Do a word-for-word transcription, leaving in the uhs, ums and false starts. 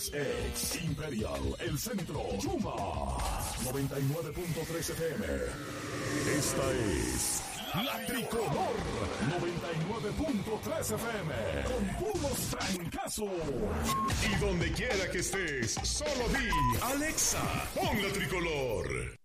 Ex, ex, Imperial, El Centro, Yuma, noventa y nueve punto tres F M. Esta es La Tricolor, noventa y nueve punto tres F M, con puros trancazos. Y donde quiera que estés, solo di, Alexa, pon La Tricolor.